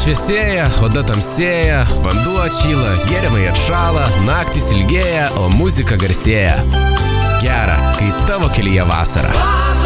šviesėja, oda tamsėja, vanduo atšyla, gėrimai atšala, naktys ilgėja, o muzika garsėja. Gera, kai tavo kelyje vasara.